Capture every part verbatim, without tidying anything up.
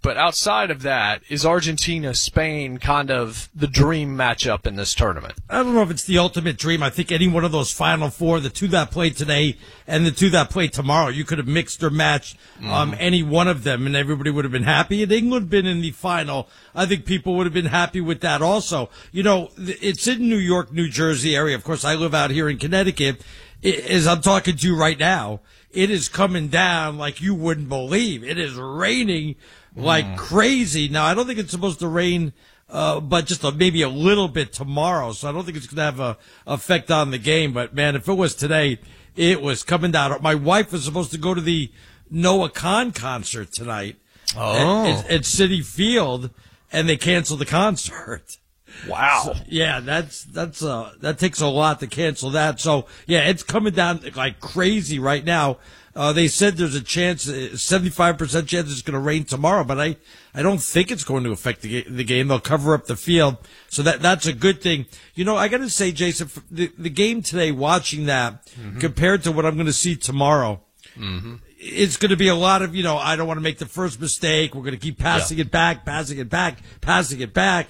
But outside of that, is Argentina-Spain kind of the dream matchup in this tournament? I don't know if it's the ultimate dream. I think any one of those Final Four, the two that play today and the two that play tomorrow, you could have mixed or matched um, mm. any one of them, and everybody would have been happy. Had England been in the final, I think people would have been happy with that also. You know, it's in New York, New Jersey area. Of course, I live out here in Connecticut. As I'm talking to you right now, it is coming down like you wouldn't believe. It is raining like mm. crazy. Now, I don't think it's supposed to rain, uh, but just a, maybe a little bit tomorrow. So I don't think it's going to have a effect on the game. But man, if it was today, it was coming down. My wife was supposed to go to the Noah Khan concert tonight oh. at, at Citi Field, and they canceled the concert. Wow. So, yeah, that's, that's, uh, that takes a lot to cancel that. So yeah, it's coming down like crazy right now. Uh, they said there's a chance, seventy-five percent chance it's going to rain tomorrow, but I, I don't think it's going to affect the, the game. They'll cover up the field. So that, that's a good thing. You know, I got to say, Jason, the, the game today, watching that mm-hmm. compared to what I'm going to see tomorrow, mm-hmm. it's going to be a lot of, you know, I don't want to make the first mistake. We're going to keep passing yeah. it back, passing it back, passing it back.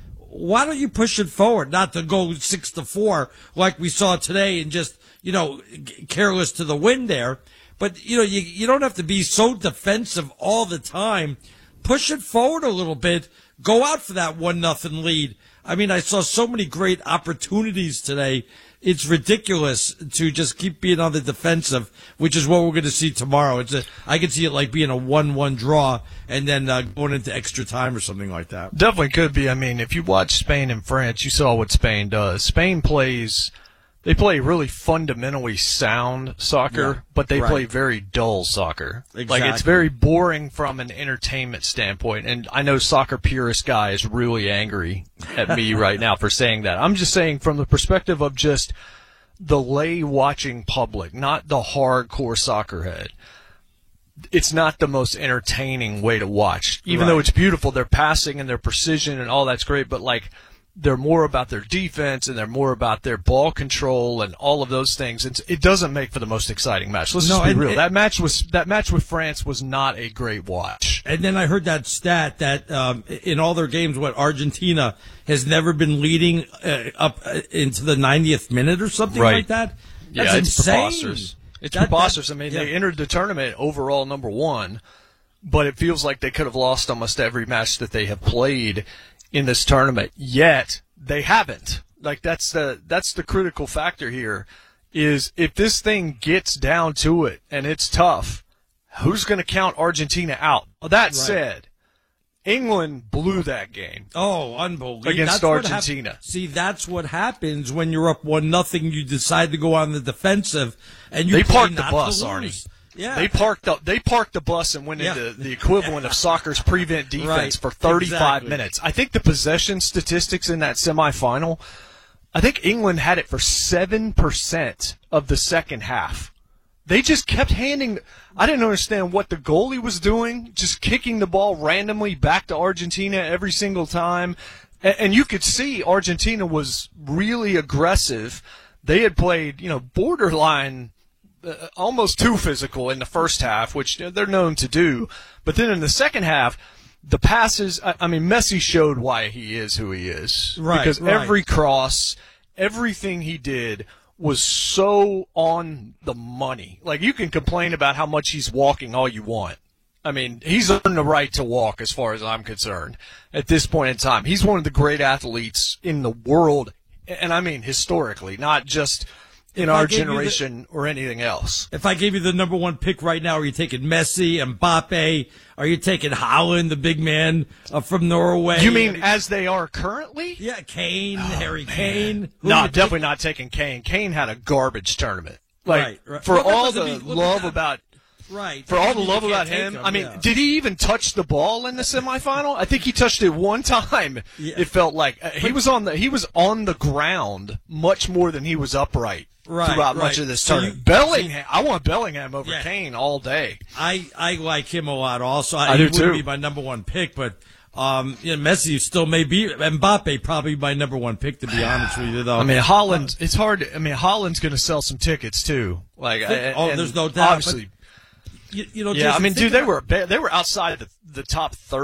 Why don't you push it forward, not to go six to four like we saw today and just, you know, careless to the wind there. But, you know, you, you don't have to be so defensive all the time. Push it forward a little bit. Go out for that one nothing lead. I mean, I saw so many great opportunities today. It's ridiculous to just keep being on the defensive, which is what we're going to see tomorrow. It's a, I can see it like being a one one draw and then uh, going into extra time or something like that. Definitely could be. I mean, if you watch Spain and France, you saw what Spain does. Spain plays... They play really fundamentally sound soccer, yeah, but they right. play very dull soccer. Exactly. Like, it's very boring from an entertainment standpoint. And I know soccer purist guy is really angry at me right now for saying that. I'm just saying from the perspective of just the lay watching public, not the hardcore soccer head. It's not the most entertaining way to watch. Even right. though it's beautiful, their passing and their precision and all that's great, but like, they're more about their defense and they're more about their ball control and all of those things. It's, it doesn't make for the most exciting match. Let's no, just be real. It, that match was that match with France was not a great watch. And then I heard that stat that um, in all their games, what Argentina has never been leading uh, up uh, into the ninetieth minute or something right. like that. That's yeah, it's insane. preposterous. It's that, preposterous. That, I mean, yeah. they entered the tournament overall number one, but it feels like they could have lost almost every match that they have played in this tournament, yet they haven't. Like, that's the that's the critical factor here, is if this thing gets down to it and it's tough, who's going to count Argentina out? Well, that right. said, England blew that game. Oh, unbelievable. Against that's Argentina. Hap- See, that's what happens when you're up one nothing. You decide to go on the defensive, and you they play parked not the bus, to Arnie. lose. Yeah. They parked the they parked the bus and went yeah. into the equivalent of soccer's prevent defense right. for thirty-five exactly. minutes. I think the possession statistics in that semifinal, I think England had it for seven percent of the second half. They just kept handing – I didn't understand what the goalie was doing, just kicking the ball randomly back to Argentina every single time. And, and you could see Argentina was really aggressive. They had played, you know, borderline – Uh, almost too physical in the first half, which they're known to do. But then in the second half, the passes, I, I mean, Messi showed why he is who he is. Right, because right. every cross, everything he did was so on the money. Like, you can complain about how much he's walking all you want. I mean, he's earned the right to walk as far as I'm concerned at this point in time. He's one of the great athletes in the world, and I mean historically, not just – in our generation the, or anything else. If I gave you the number one pick right now, are you taking Messi, Mbappe? Are you taking Haaland, the big man uh, from Norway? You mean as they are currently? Yeah, Kane, oh, Harry man. Kane. Who No, definitely not taking Kane. Kane had a garbage tournament. Like, right, right. For well, all the be, love about... Right. For all the love about him, him, I mean, yeah. did he even touch the ball in the semifinal? I think he touched it one time. Yeah. It felt like uh, he was on the he was on the ground much more than he was upright right, throughout right. much of this so tournament. You, Bellingham, I want Bellingham over yeah. Kane all day. I, I like him a lot. Also, I, I he do too. Be my number one pick, but um, you know, Messi still may be Mbappe probably my number one pick to be honest with you. Though I mean, Holland, it's hard. I mean, Holland's going to sell some tickets too. Like, oh, there's no doubt. Obviously. You, you know, yeah, Jason, I mean, dude, they about, were they were outside the the top thirty.